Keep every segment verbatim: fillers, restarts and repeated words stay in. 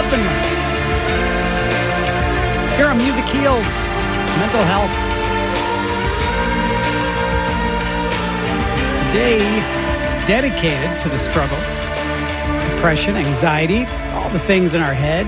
Up and running. Here on Music Heals, Mental Health. A day dedicated to the struggle, depression, anxiety, all the things in our head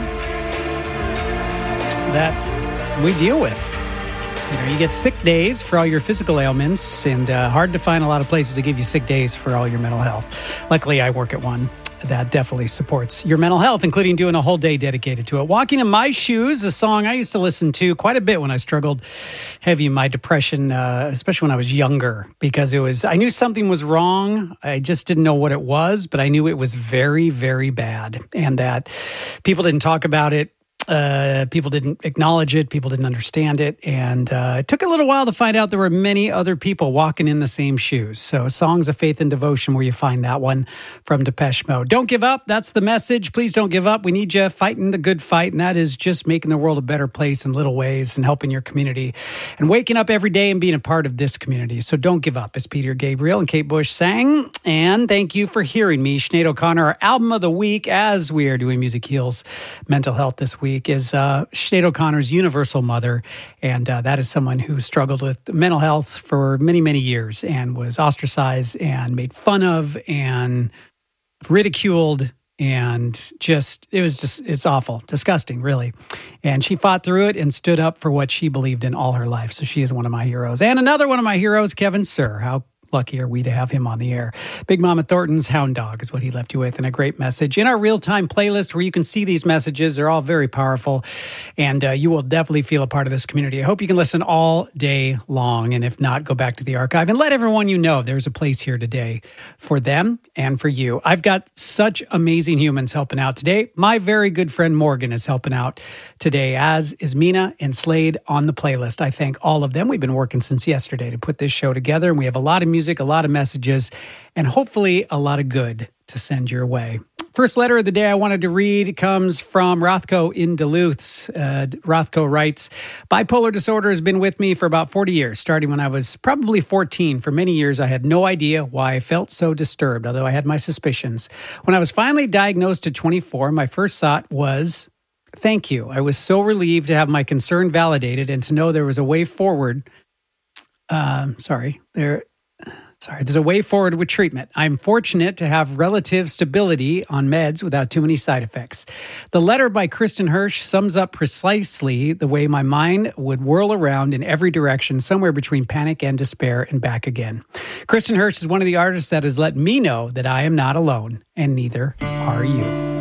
that we deal with. You know, you get sick days for all your physical ailments, and uh, hard to find a lot of places that give you sick days for all your mental health. Luckily, I work at one that definitely supports your mental health, including doing a whole day dedicated to it. Walking in My Shoes, a song I used to listen to quite a bit when I struggled heavy in my depression, uh, especially when I was younger, because it was, I knew something was wrong. I just didn't know what it was, but I knew it was very, very bad, and that people didn't talk about it. Uh, people didn't acknowledge it. People didn't understand it. And uh, it took a little while to find out there were many other people walking in the same shoes. So Songs of Faith and Devotion, where you find that one from Depeche Mode. Don't give up. That's the message. Please don't give up. We need you fighting the good fight. And that is just making the world a better place in little ways and helping your community and waking up every day and being a part of this community. So don't give up, as Peter Gabriel and Kate Bush sang. And thank you for hearing me, Sinead O'Connor. Our album of the week, as we are doing Music Heals Mental Health this week, is uh, Sinead O'Connor's Universal Mother, and uh, that is someone who struggled with mental health for many, many years and was ostracized and made fun of and ridiculed, and just, it was just, it's awful, disgusting, really. And she fought through it and stood up for what she believed in all her life, so she is one of my heroes. And another one of my heroes, Kevin Sir. How lucky are we to have him on the air? Big Mama Thornton's Hound Dog is what he left you with, and a great message in our real-time playlist where you can see these messages. They're all very powerful, and uh, you will definitely feel a part of this community. I hope you can listen all day long, and if not, go back to the archive and let everyone you know there's a place here today for them and for you. I've got such amazing humans helping out today. My very good friend Morgan is helping out today, as is Mina and Slade on the playlist. I thank all of them. We've been working since yesterday to put this show together, and we have a lot of music, a lot of messages, and hopefully a lot of good to send your way. First letter of the day I wanted to read comes from Rothko in Duluth. Uh, Rothko writes, bipolar disorder has been with me for about forty years, starting when I was probably fourteen. For many years, I had no idea why I felt so disturbed, although I had my suspicions. When I was finally diagnosed at twenty-four, my first thought was, thank you. I was so relieved to have my concern validated and to know there was a way forward. Um, sorry, there... Sorry, there's a way forward with treatment. I'm fortunate to have relative stability on meds without too many side effects. The letter by Kristen Hirsch sums up precisely the way my mind would whirl around in every direction, somewhere between panic and despair and back again. Kristen Hirsch is one of the artists that has let me know that I am not alone, and neither are you.